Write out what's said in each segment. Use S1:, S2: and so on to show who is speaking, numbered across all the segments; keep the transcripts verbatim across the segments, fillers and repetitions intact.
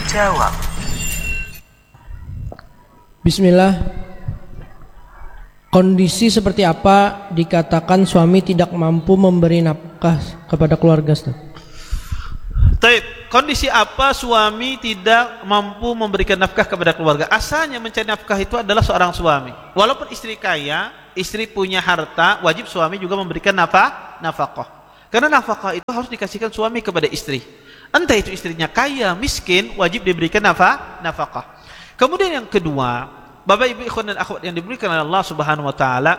S1: menjawab.
S2: Bismillah. Kondisi seperti apa dikatakan suami tidak mampu memberi nafkah kepada keluarga, Ustaz?
S3: Taib, kondisi apa suami tidak mampu memberikan nafkah kepada keluarga? Asalnya mencari nafkah itu adalah seorang suami. Walaupun istri kaya, istri punya harta, wajib suami juga memberikan nafkah, nafkah. Karena nafkah itu harus dikasihkan suami kepada istri. Entah itu istrinya kaya, miskin, wajib diberikan nafkah, nafkah. Kemudian yang kedua, Bapak Ibu ikhwan dan akhwat yang diberikan oleh Allah Subhanahu wa taala,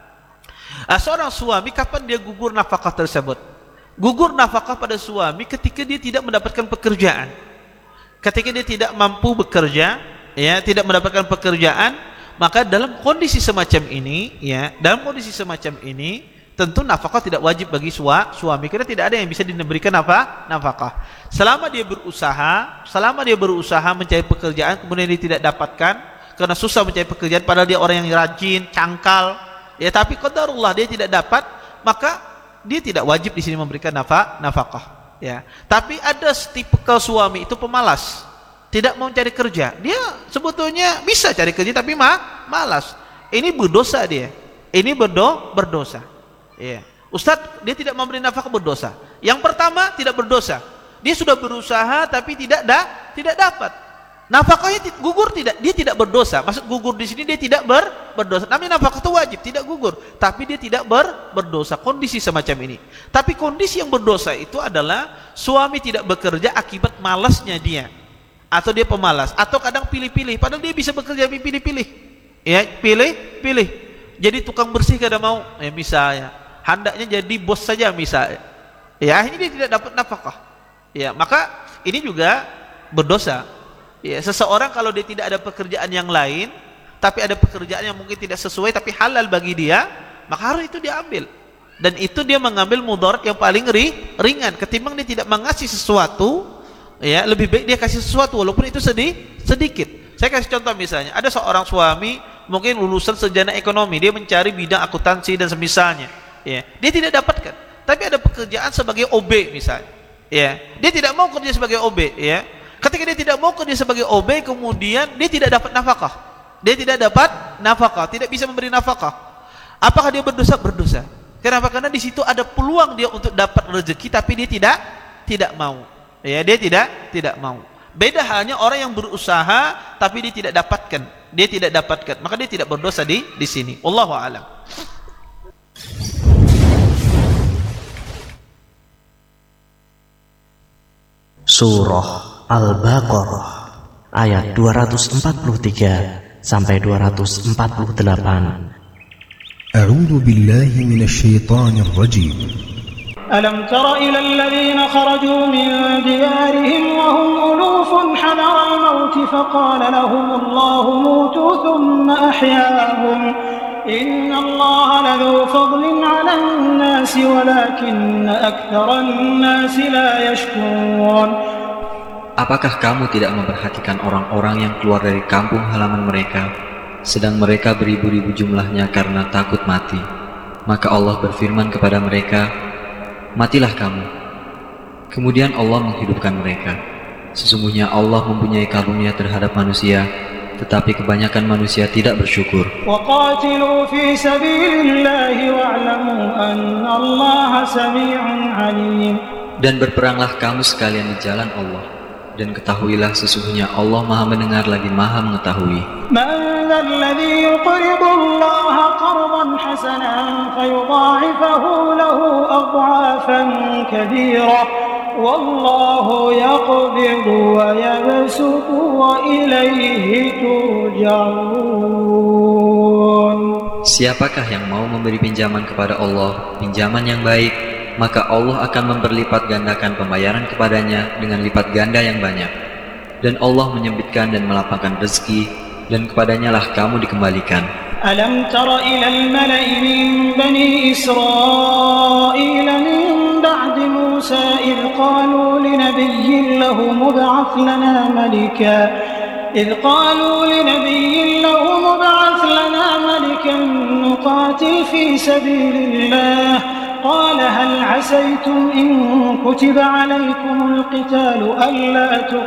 S3: seorang suami kapan dia gugur nafkah tersebut? Gugur nafkah pada suami ketika dia tidak mendapatkan pekerjaan. Ketika dia tidak mampu bekerja, ya, tidak mendapatkan pekerjaan, maka dalam kondisi semacam ini, ya, dalam kondisi semacam ini, tentu nafkah tidak wajib bagi suami, karena tidak ada yang bisa diberikan apa? Nafkah. Selama dia berusaha, selama dia berusaha mencari pekerjaan kemudian dia tidak dapatkan karena susah mencari pekerjaan, padahal dia orang yang rajin, cangkal, ya, tapi qadarullah dia tidak dapat, maka dia tidak wajib di sini memberikan nafkah, nafkah, ya. Tapi ada tipikal suami itu pemalas, tidak mau cari kerja. Dia sebetulnya bisa cari kerja tapi mah malas. Ini berdosa dia. Ini berdo berdosa. Ya. Ustadz, dia tidak memberi nafkah, berdosa. Yang pertama tidak berdosa. Dia sudah berusaha tapi tidak da tidak dapat. Nafkahnya gugur tidak, dia tidak berdosa. Maksud gugur di sini dia tidak ber, berdosa. Namanya nafkah itu wajib, tidak gugur, tapi dia tidak ber, berdosa. Kondisi semacam ini. Tapi kondisi yang berdosa itu adalah suami tidak bekerja akibat malasnya dia, atau dia pemalas, atau kadang pilih-pilih. Padahal dia bisa bekerja tapi pilih-pilih. Ya, pilih-pilih. Jadi tukang bersih kada mau, ya misalnya. Hendaknya jadi bos saja misalnya. Ya, akhirnya dia tidak dapat nafkah. Ya, maka ini juga berdosa. Ya, seseorang kalau dia tidak ada pekerjaan yang lain, tapi ada pekerjaan yang mungkin tidak sesuai tapi halal bagi dia, maka harus itu diambil. Dan itu dia mengambil mudarat yang paling ri, ringan ketimbang dia tidak mengasih sesuatu. Ya, lebih baik dia kasih sesuatu walaupun itu sedih, sedikit. Saya kasih contoh misalnya, ada seorang suami mungkin lulusan sarjana ekonomi, dia mencari bidang akuntansi dan semisalnya. Ya, dia tidak dapatkan, tapi ada pekerjaan sebagai O B misalnya. Ya, dia tidak mau kerja sebagai O B, ya. Ketika dia tidak mau kerja sebagai O B, kemudian dia tidak dapat nafkah. Dia tidak dapat nafkah, tidak bisa memberi nafkah. Apakah dia berdosa? Berdosa. Kenapa? Karena di situ ada peluang dia untuk dapat rezeki, tapi dia tidak tidak mau. Ya, dia tidak tidak mau. Beda halnya orang yang berusaha tapi dia tidak dapatkan. Dia tidak dapatkan, maka dia tidak berdosa di di sini. Wallahu a'lam.
S4: Surah Al-Baqarah ayat dua ratus empat puluh tiga sampai dua ratus empat puluh delapan.
S5: A'udzu billahi minasy syaithanir rajim.
S6: Alam tara ila alladhina kharaju min diyarihim wa hum ulufun hadara al-maut faqala lahum Allahu mutu thumma ahyahum inna Allaha ladhu fadlin 'ala an-nasi walakinna akthara an-nasi la yashkurun.
S7: Apakah kamu tidak memperhatikan orang-orang yang keluar dari kampung halaman mereka, sedang mereka beribu-ribu jumlahnya karena takut mati? Maka Allah berfirman kepada mereka, matilah kamu. Kemudian Allah menghidupkan mereka. Sesungguhnya Allah mempunyai karunia terhadap manusia, tetapi kebanyakan manusia tidak bersyukur.
S6: وَقَاتِلُوا فِي سَبِيلِ اللَّهِ وَاعْلَمُوا أَنَّ اللَّهَ سَمِيعٌ عَلِيمٌ. Dan
S7: berperanglah kamu sekalian di jalan Allah, dan ketahuilah sesungguhnya Allah Maha mendengar lagi Maha mengetahui.
S6: مَنْ ذَا الَّذِي يُقْرِضُ اللَّهَ قَرْضًا حَسَنًا فَيُضَاعِفَهُ لَهُ أَضْعَافًا كَثِيرَةً وَاللَّهُ يَقْبِضُ وَيَبْسُطُ وَإِلَيْهِ تُرْجَعُونَ.
S7: Siapakah yang mau memberi pinjaman kepada Allah, pinjaman yang baik, maka Allah akan memperlipat gandakan pembayaran kepadanya dengan lipat ganda yang banyak. Dan Allah menyempitkan dan melapangkan rezeki, dan kepadanya lah kamu dikembalikan.
S6: Alam tara ilal mala'i min bani Isra'il min ba'di Musa idh qalu linabiyyin lahu mub'ath lana malika idh qalu linabiyyin lahu mub'ath lana malikan nuqatil fi sabilillah قال هل عسيتم إن كتب عليكم القتال ألا